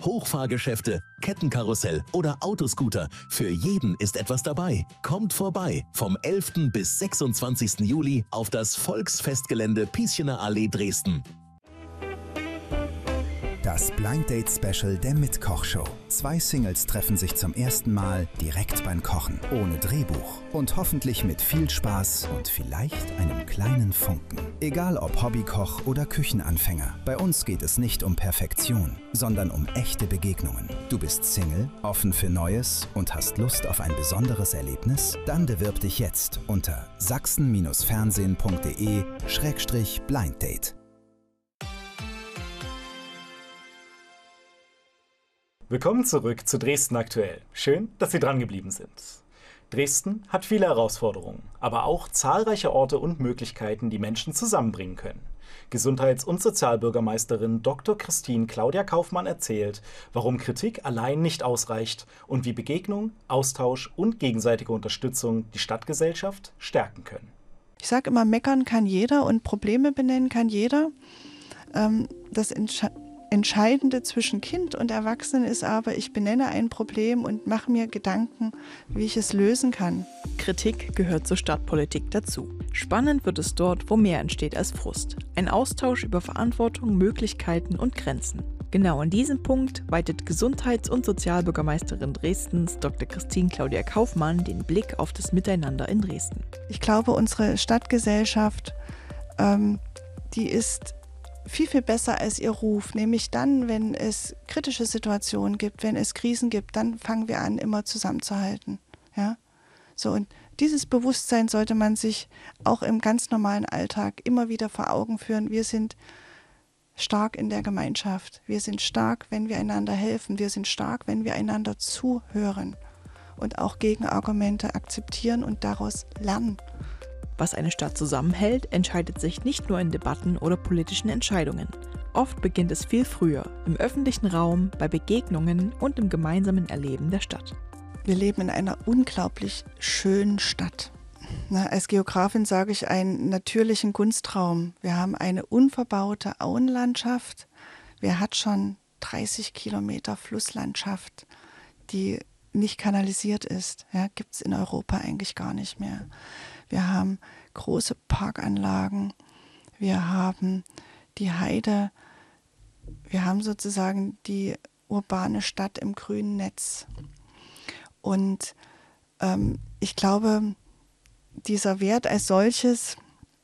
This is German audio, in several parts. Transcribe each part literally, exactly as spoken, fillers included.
Hochfahrgeschäfte, Kettenkarussell oder Autoscooter. Für jeden ist etwas dabei. Kommt vorbei vom elften bis sechsundzwanzigsten Juli auf das Volksfestgelände Pieschener Allee Dresden. Das Blind Date Special der Mitkoch-Show. Zwei Singles treffen sich zum ersten Mal direkt beim Kochen, ohne Drehbuch und hoffentlich mit viel Spaß und vielleicht einem kleinen Funken. Egal ob Hobbykoch oder Küchenanfänger, bei uns geht es nicht um Perfektion, sondern um echte Begegnungen. Du bist Single, offen für Neues und hast Lust auf ein besonderes Erlebnis? Dann bewirb dich jetzt unter sachsen fernsehen punkt de Schrägstrich Blind Date. Willkommen zurück zu Dresden aktuell. Schön, dass Sie dran geblieben sind. Dresden hat viele Herausforderungen, aber auch zahlreiche Orte und Möglichkeiten, die Menschen zusammenbringen können. Gesundheits- und Sozialbürgermeisterin Doktor Christine Claudia Kaufmann erzählt, warum Kritik allein nicht ausreicht und wie Begegnung, Austausch und gegenseitige Unterstützung die Stadtgesellschaft stärken können. Ich sage immer, meckern kann jeder und Probleme benennen kann jeder. Ähm, das Entsche- Entscheidende zwischen Kind und Erwachsenen ist aber, ich benenne ein Problem und mache mir Gedanken, wie ich es lösen kann. Kritik gehört zur Stadtpolitik dazu. Spannend wird es dort, wo mehr entsteht als Frust. Ein Austausch über Verantwortung, Möglichkeiten und Grenzen. Genau an diesem Punkt weitet Gesundheits- und Sozialbürgermeisterin Dresdens Doktor Christine Claudia Kaufmann den Blick auf das Miteinander in Dresden. Ich glaube, unsere Stadtgesellschaft, ähm, die ist viel, viel besser als ihr Ruf, nämlich dann, wenn es kritische Situationen gibt, wenn es Krisen gibt, dann fangen wir an, immer zusammenzuhalten. Ja? So, und dieses Bewusstsein sollte man sich auch im ganz normalen Alltag immer wieder vor Augen führen. Wir sind stark in der Gemeinschaft. Wir sind stark, wenn wir einander helfen. Wir sind stark, wenn wir einander zuhören und auch Gegenargumente akzeptieren und daraus lernen. Was eine Stadt zusammenhält, entscheidet sich nicht nur in Debatten oder politischen Entscheidungen. Oft beginnt es viel früher, im öffentlichen Raum, bei Begegnungen und im gemeinsamen Erleben der Stadt. Wir leben in einer unglaublich schönen Stadt. Na, als Geografin sage ich einen natürlichen Kunstraum. Wir haben eine unverbaute Auenlandschaft. Wer hat schon dreißig Kilometer Flusslandschaft, die nicht kanalisiert ist? Ja, gibt es in Europa eigentlich gar nicht mehr. Wir haben große Parkanlagen, wir haben die Heide, wir haben sozusagen die urbane Stadt im grünen Netz. Und ähm, ich glaube, dieser Wert als solches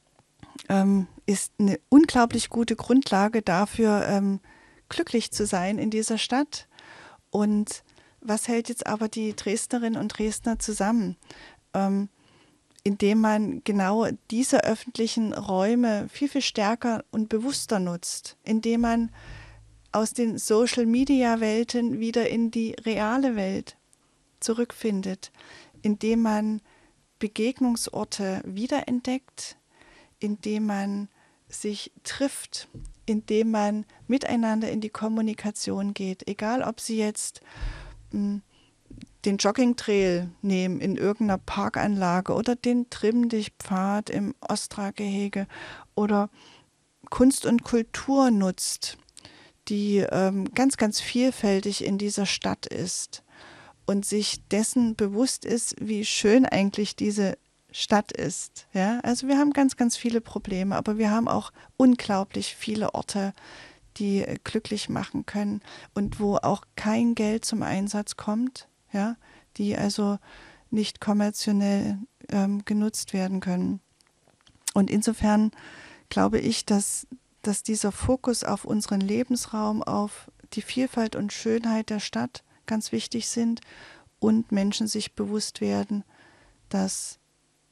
ähm, ist eine unglaublich gute Grundlage dafür, ähm, glücklich zu sein in dieser Stadt. Und was hält jetzt aber die Dresdnerinnen und Dresdner zusammen? Ähm, indem man genau diese öffentlichen Räume viel, viel stärker und bewusster nutzt, indem man aus den Social-Media-Welten wieder in die reale Welt zurückfindet, indem man Begegnungsorte wiederentdeckt, indem man sich trifft, indem man miteinander in die Kommunikation geht, egal ob Sie jetzt mh, den Joggingtrail nehmen in irgendeiner Parkanlage oder den Trimm-dich-Pfad im Ostra-Gehege oder Kunst und Kultur nutzt, die ähm, ganz, ganz vielfältig in dieser Stadt ist und sich dessen bewusst ist, wie schön eigentlich diese Stadt ist. Ja? Also wir haben ganz, ganz viele Probleme, aber wir haben auch unglaublich viele Orte, die äh, glücklich machen können und wo auch kein Geld zum Einsatz kommt. Ja, die also nicht kommerziell ähm, genutzt werden können. Und insofern glaube ich, dass, dass dieser Fokus auf unseren Lebensraum, auf die Vielfalt und Schönheit der Stadt ganz wichtig sind und Menschen sich bewusst werden, dass,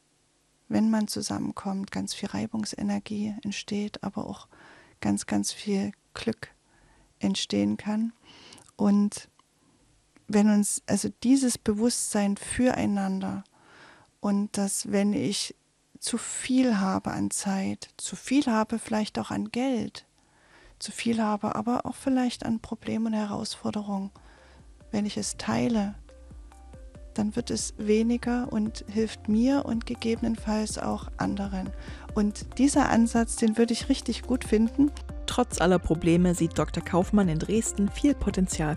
wenn man zusammenkommt, ganz viel Reibungsenergie entsteht, aber auch ganz, ganz viel Glück entstehen kann. Und wenn uns also dieses Bewusstsein füreinander und dass, wenn ich zu viel habe an Zeit, zu viel habe vielleicht auch an Geld, zu viel habe, aber auch vielleicht an Problemen und Herausforderungen, wenn ich es teile, dann wird es weniger und hilft mir und gegebenenfalls auch anderen. Und dieser Ansatz, den würde ich richtig gut finden. Trotz aller Probleme sieht Doktor Kaufmann in Dresden viel Potenzial